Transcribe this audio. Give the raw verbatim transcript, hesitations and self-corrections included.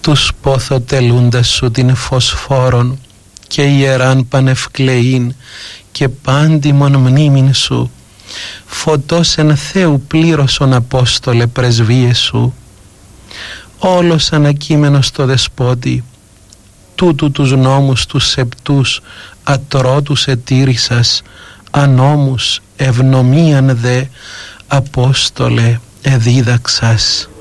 τους πόθο τελούντας σου την φωσφόρον και ιεράν πανευκλεήν και πάντιμον μνήμην σου, φωτός εν Θεού πλήρωσον Απόστολε πρεσβείες σου, όλος ανακείμενος στο δεσπότη, τούτου τους νόμους τους σεπτούς ατρότους ετήρησας, ανόμους ευνομίαν δε Απόστολε εδίδαξας.